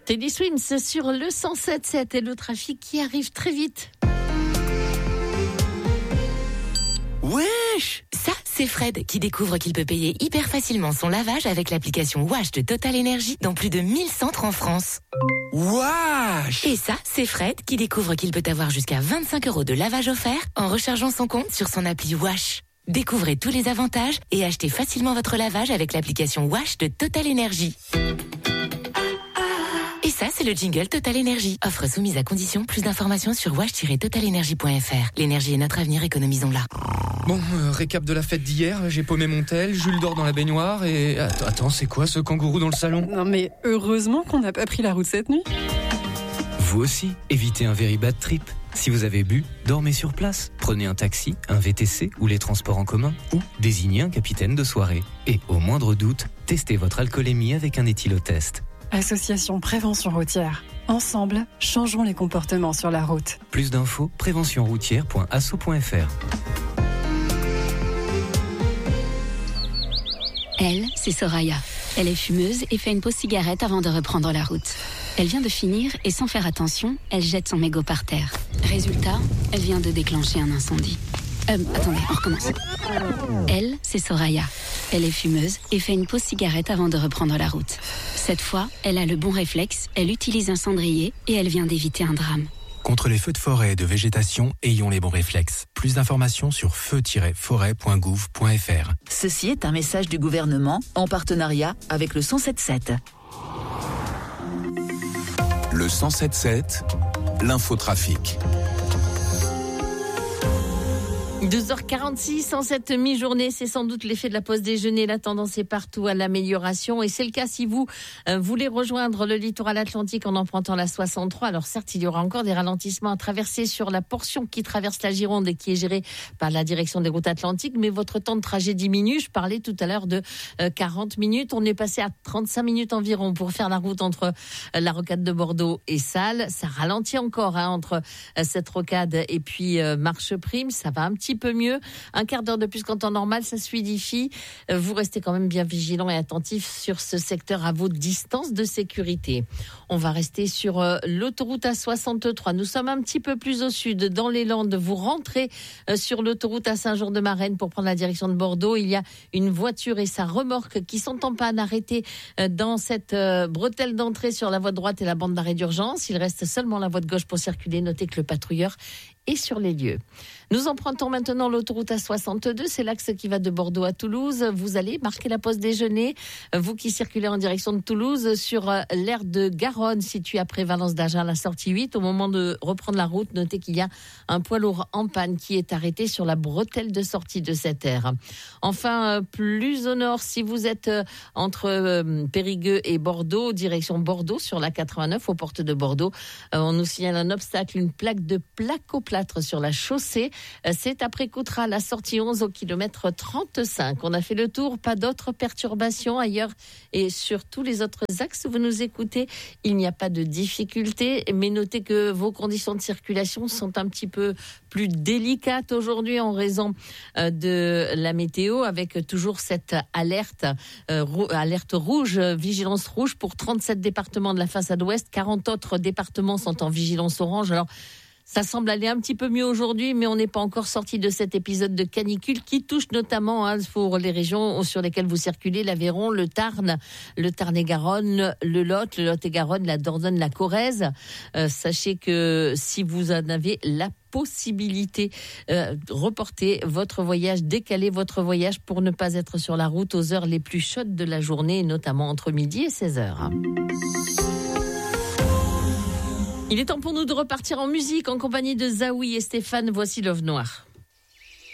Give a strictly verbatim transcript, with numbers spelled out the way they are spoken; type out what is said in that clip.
Teddy Swims sur le cent sept sept et le trafic qui arrive très vite. Wesh! Ça, c'est Fred qui découvre qu'il peut payer hyper facilement son lavage avec l'application Wash de Total Energy dans plus de mille centres en France. Wesh! Et ça, c'est Fred qui découvre qu'il peut avoir jusqu'à vingt-cinq euros de lavage offert en rechargeant son compte sur son appli Wash. Découvrez tous les avantages et achetez facilement votre lavage avec l'application Wash de Total Energy. Et ça, c'est le jingle Total Energy. Offre soumise à condition. Plus d'informations sur wash tiret total energy point f r. L'énergie est notre avenir, économisons-la. Bon, euh, récap de la fête d'hier. J'ai paumé mon tel, Jules dort dans la baignoire et... Attends, attends, c'est quoi ce kangourou dans le salon? Non mais heureusement qu'on n'a pas pris la route cette nuit. Vous aussi, évitez un very bad trip. Si vous avez bu, dormez sur place. Prenez un taxi, un V T C ou les transports en commun ou désignez un capitaine de soirée. Et au moindre doute, testez votre alcoolémie avec un éthylotest. Association Prévention Routière. Ensemble, changeons les comportements sur la route. Plus d'infos, prévention routière point asso point f r. Elle, c'est Soraya. Elle est fumeuse et fait une pause cigarette avant de reprendre la route. Elle vient de finir et sans faire attention, elle jette son mégot par terre. Résultat, elle vient de déclencher un incendie. Euh, attendez, on recommence. Elle, c'est Soraya. Elle est fumeuse et fait une pause cigarette avant de reprendre la route. Cette fois, elle a le bon réflexe, elle utilise un cendrier et elle vient d'éviter un drame. Contre les feux de forêt et de végétation, ayons les bons réflexes. Plus d'informations sur feu tiret forêt point gouv point f r. Ceci est un message du gouvernement en partenariat avec le cent sept sept. Le cent sept sept, l'infotrafic. douze heures quarante-six en cette mi-journée, c'est sans doute l'effet de la pause déjeuner. La tendance est partout à l'amélioration et c'est le cas si vous euh, voulez rejoindre le littoral atlantique en empruntant la soixante-trois. Alors certes, il y aura encore des ralentissements à traverser sur la portion qui traverse la Gironde et qui est gérée par la direction des routes atlantiques, mais votre temps de trajet diminue. Je parlais tout à l'heure de euh, quarante minutes. On est passé à trente-cinq minutes environ pour faire la route entre euh, la rocade de Bordeaux et Salles. Ça ralentit encore hein, entre euh, cette rocade et puis euh, Marcheprime. Ça va un petit peu mieux. Un quart d'heure de plus qu'en temps normal, ça se fluidifie. Vous restez quand même bien vigilant et attentif sur ce secteur à vos distances de sécurité. On va rester sur euh, l'autoroute A soixante-trois. Nous sommes un petit peu plus au sud, dans les Landes. Vous rentrez euh, sur l'autoroute à Saint-Jean-de-Marennes pour prendre la direction de Bordeaux. Il y a une voiture et sa remorque qui sont en panne arrêtées euh, dans cette euh, bretelle d'entrée sur la voie de droite et la bande d'arrêt d'urgence. Il reste seulement la voie de gauche pour circuler. Notez que le patrouilleur est sur les lieux. Nous empruntons maintenant l'autoroute A soixante-deux, c'est l'axe qui va de Bordeaux à Toulouse. Vous allez marquer la pause déjeuner, vous qui circulez en direction de Toulouse, sur l'aire de Garonne, située après Valence d'Agen, la sortie huit. Au moment de reprendre la route, notez qu'il y a un poids lourd en panne qui est arrêté sur la bretelle de sortie de cette aire. Enfin, plus au nord, si vous êtes entre Périgueux et Bordeaux, direction Bordeaux, sur la quatre-vingt-neuf, aux portes de Bordeaux, on nous signale un obstacle, une plaque de placoplâtre sur la chaussée. C'est après Coutras, la sortie onze au kilomètre trente-cinq. On a fait le tour, pas d'autres perturbations ailleurs et sur tous les autres axes où vous nous écoutez, il n'y a pas de difficulté, mais notez que vos conditions de circulation sont un petit peu plus délicates aujourd'hui en raison de la météo, avec toujours cette alerte, euh, alerte rouge, vigilance rouge pour trente-sept départements de la façade ouest, quarante autres départements sont en vigilance orange. Alors ça semble aller un petit peu mieux aujourd'hui, mais on n'est pas encore sorti de cet épisode de canicule qui touche notamment hein, pour les régions sur lesquelles vous circulez, l'Aveyron, le Tarn, le Tarn-et-Garonne, le Lot, le Lot-et-Garonne, la Dordogne, la Corrèze. Euh, sachez que si vous en avez la possibilité, euh, reportez votre voyage, décalez votre voyage pour ne pas être sur la route aux heures les plus chaudes de la journée, notamment entre midi et seize heures. Il est temps pour nous de repartir en musique en compagnie de Zaoui et Stéphane. Voici Love Noir.